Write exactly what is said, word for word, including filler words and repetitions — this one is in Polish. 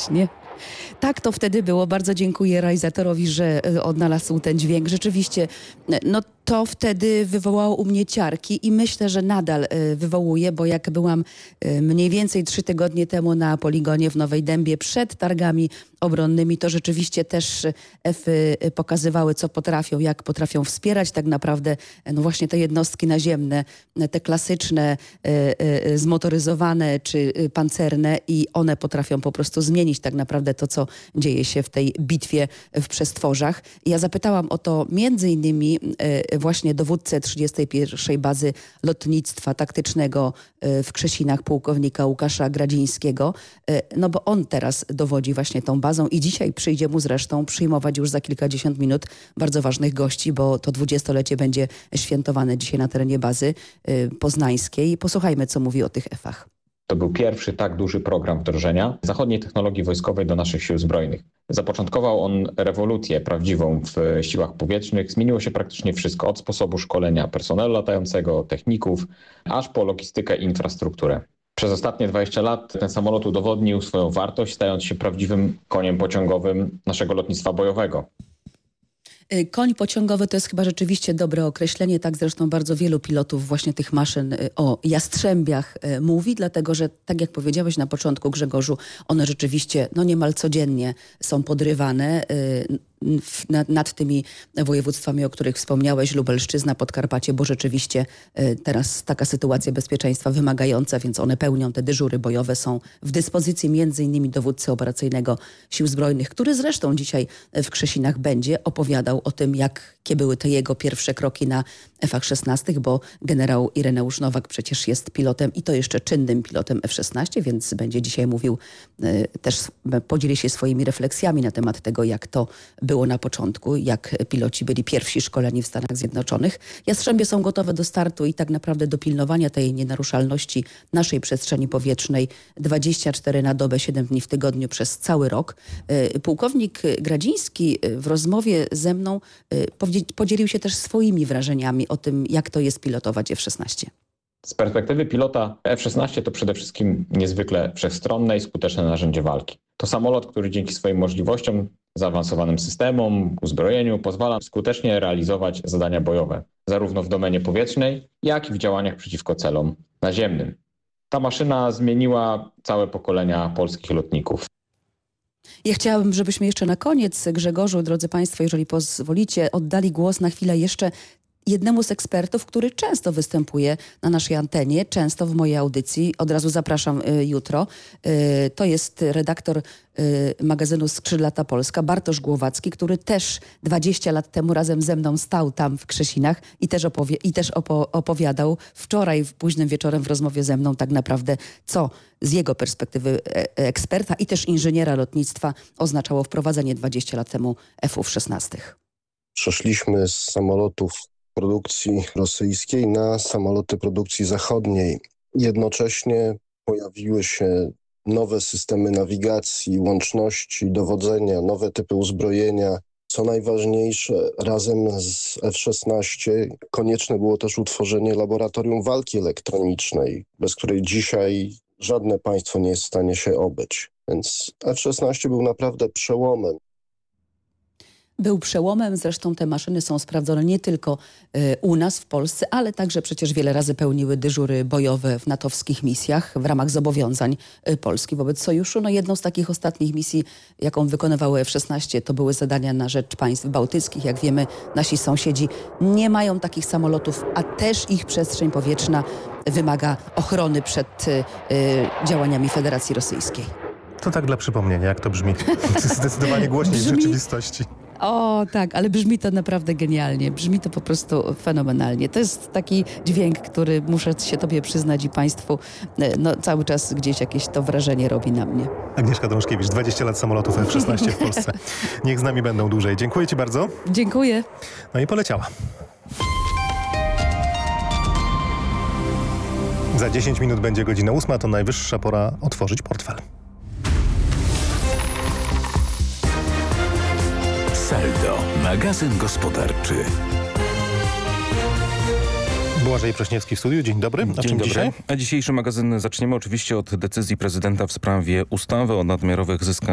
właśnie. Tak to wtedy było. Bardzo dziękuję realizatorowi, że e, odnalazł ten dźwięk. Rzeczywiście, e, no to wtedy wywołało u mnie ciarki i myślę, że nadal e, wywołuje, bo jak byłam e, mniej więcej trzy tygodnie temu na poligonie w Nowej Dębie przed targami obronnymi, to rzeczywiście też Efy pokazywały, co potrafią, jak potrafią wspierać tak naprawdę no właśnie te jednostki naziemne, te klasyczne, e, e, zmotoryzowane czy pancerne i one potrafią po prostu zmienić tak naprawdę to, co dzieje się w tej bitwie w przestworzach. I ja zapytałam o to między innymi e, właśnie dowódcę trzydziestej pierwszej Bazy Lotnictwa Taktycznego e, w Krzesinach, pułkownika Łukasza Gradzińskiego, e, no bo on teraz dowodzi właśnie tą bazą i dzisiaj przyjdzie mu zresztą przyjmować już za kilkadziesiąt minut bardzo ważnych gości, bo to dwudziestolecie będzie świętowane dzisiaj na terenie bazy e, poznańskiej. Posłuchajmy, co mówi o tych efach. To był pierwszy tak duży program wdrożenia zachodniej technologii wojskowej do naszych sił zbrojnych. Zapoczątkował on rewolucję prawdziwą w siłach powietrznych. Zmieniło się praktycznie wszystko, od sposobu szkolenia personelu latającego, techników, aż po logistykę i infrastrukturę. Przez ostatnie dwadzieścia lat ten samolot udowodnił swoją wartość, stając się prawdziwym koniem pociągowym naszego lotnictwa bojowego. Koń pociągowy to jest chyba rzeczywiście dobre określenie, tak zresztą bardzo wielu pilotów właśnie tych maszyn o jastrzębiach mówi, dlatego że tak jak powiedziałeś na początku, Grzegorzu, one rzeczywiście no niemal codziennie są podrywane nad, nad tymi województwami, o których wspomniałeś, Lubelszczyzna, Podkarpacie, bo rzeczywiście teraz taka sytuacja bezpieczeństwa wymagająca, więc one pełnią te dyżury bojowe, są w dyspozycji między innymi dowódcy operacyjnego Sił Zbrojnych, który zresztą dzisiaj w Krzesinach będzie opowiadał o tym, jakie były te jego pierwsze kroki na Efach szesnaście, bo generał Ireneusz Nowak przecież jest pilotem i to jeszcze czynnym pilotem F szesnaście, więc będzie dzisiaj mówił, też podzieli się swoimi refleksjami na temat tego, jak to było na początku, jak piloci byli pierwsi szkoleni w Stanach Zjednoczonych. Jastrzębie są gotowe do startu i tak naprawdę do pilnowania tej nienaruszalności naszej przestrzeni powietrznej dwadzieścia cztery na dobę, siedem dni w tygodniu przez cały rok. Pułkownik Gradziński w rozmowie ze mną podzielił się też swoimi wrażeniami o tym, jak to jest pilotować F szesnaście. Z perspektywy pilota F szesnaście to przede wszystkim niezwykle wszechstronne i skuteczne narzędzie walki. To samolot, który dzięki swoim możliwościom, zaawansowanym systemom, uzbrojeniu pozwala skutecznie realizować zadania bojowe, zarówno w domenie powietrznej, jak i w działaniach przeciwko celom naziemnym. Ta maszyna zmieniła całe pokolenia polskich lotników. Ja chciałabym, żebyśmy jeszcze na koniec, Grzegorzu, drodzy Państwo, jeżeli pozwolicie, oddali głos na chwilę jeszcze jednemu z ekspertów, który często występuje na naszej antenie, często w mojej audycji. Od razu zapraszam y, jutro. Y, to jest redaktor y, magazynu Skrzydlata Polska, Bartosz Głowacki, który też dwadzieścia lat temu razem ze mną stał tam w Krzesinach i też, opowie- i też opo- opowiadał wczoraj w późnym wieczorem w rozmowie ze mną tak naprawdę, co z jego perspektywy e- eksperta i też inżyniera lotnictwa oznaczało wprowadzenie dwadzieścia lat temu F szesnaście. Przeszliśmy z samolotów produkcji rosyjskiej na samoloty produkcji zachodniej. Jednocześnie pojawiły się nowe systemy nawigacji, łączności, dowodzenia, nowe typy uzbrojenia. Co najważniejsze, razem z F szesnaście konieczne było też utworzenie laboratorium walki elektronicznej, bez której dzisiaj żadne państwo nie jest w stanie się obyć. Więc F szesnaście był naprawdę przełomem. Był przełomem, zresztą te maszyny są sprawdzone nie tylko y, u nas w Polsce, ale także przecież wiele razy pełniły dyżury bojowe w natowskich misjach w ramach zobowiązań y, Polski wobec Sojuszu. No jedną z takich ostatnich misji, jaką wykonywały F szesnaście, to były zadania na rzecz państw bałtyckich. Jak wiemy, nasi sąsiedzi nie mają takich samolotów, a też ich przestrzeń powietrzna wymaga ochrony przed y, y, działaniami Federacji Rosyjskiej. To tak dla przypomnienia, jak to brzmi. Zdecydowanie głośniej Brzmi... w rzeczywistości. O tak, ale brzmi to naprawdę genialnie. Brzmi to po prostu fenomenalnie. To jest taki dźwięk, który muszę się tobie przyznać i państwu, no cały czas gdzieś jakieś to wrażenie robi na mnie. Agnieszka Dążkiewicz, dwadzieścia lat samolotów F szesnaście w Polsce. Niech z nami będą dłużej. Dziękuję ci bardzo. Dziękuję. No i poleciała. Za dziesięć minut będzie godzina ósma, to najwyższa pora otworzyć portfel. Saldo, magazyn gospodarczy. Błażej Prześniewski w studiu. Dzień dobry. A Dzień czym dobry. dzisiaj? A dzisiejszy magazyn zaczniemy oczywiście od decyzji prezydenta w sprawie ustawy o nadmiarowych zyskach